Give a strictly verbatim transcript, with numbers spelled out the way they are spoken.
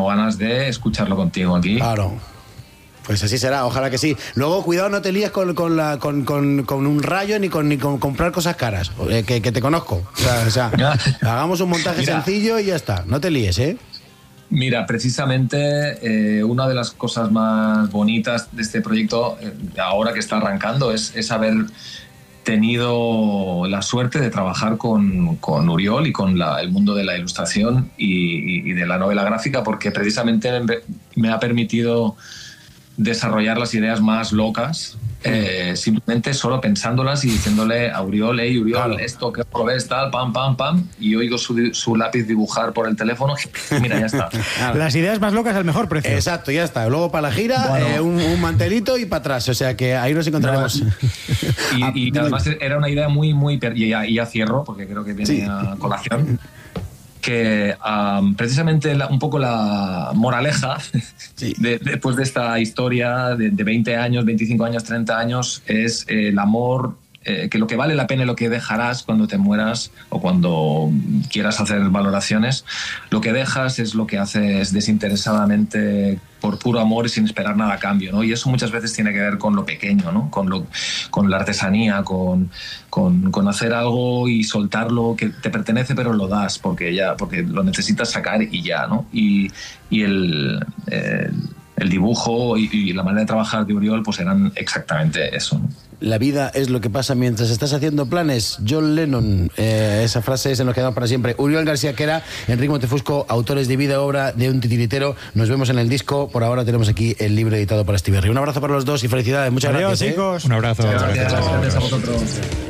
tengo ganas de escucharlo contigo aquí. Claro. Pues así será, ojalá que sí. Luego, cuidado, no te líes con, con, la, con, con, con un rayo ni con, ni con comprar cosas caras, eh, que, que te conozco. O sea, o sea hagamos un montaje Mira, sencillo y ya está. No te líes, ¿eh? Mira, precisamente eh, una de las cosas más bonitas de este proyecto, eh, ahora que está arrancando, es, es haber tenido la suerte de trabajar con, con Uriol y con la, el mundo de la ilustración y, y de la novela gráfica, porque precisamente me ha permitido desarrollar las ideas más locas, eh, simplemente solo pensándolas y diciéndole a Uriol, hey Uriol, claro. esto que lo ves, tal, pam, pam, pam, y oigo su, su lápiz dibujar por el teléfono, mira, ya está. Claro. Las ideas más locas al mejor precio. Exacto, ya está. Luego para la gira, bueno. eh, un, un mantelito y para atrás, o sea que ahí nos encontraremos. No, y, y además era una idea muy, muy, y ya, y ya cierro, porque creo que viene sí. a colación, que um, precisamente la, un poco la moraleja sí. de, de, después de esta historia de, de veinte años, veinticinco años, treinta años es eh, el amor, eh, que lo que vale la pena y lo que dejarás cuando te mueras o cuando quieras hacer valoraciones, lo que dejas es lo que haces desinteresadamente por puro amor y sin esperar nada a cambio, ¿no? Y eso muchas veces tiene que ver con lo pequeño, ¿no? Con, lo, con la artesanía, con, con, con hacer algo y soltarlo que te pertenece pero lo das porque, ya, porque lo necesitas sacar y ya, ¿no? Y, y el, el, el dibujo y, y la manera de trabajar de Uriol pues eran exactamente eso, ¿no? La vida es lo que pasa mientras estás haciendo planes. John Lennon, eh, esa frase se nos queda para siempre. Uriol García Quera, Enrique Montefusco, autores de vida, obra de un titiritero. Nos vemos en el disco. Por ahora tenemos aquí el libro editado por Astiberri. Un abrazo para los dos y felicidades. Muchas Adiós, gracias. chicos. ¿eh? Un abrazo. Gracias, gracias a vosotros.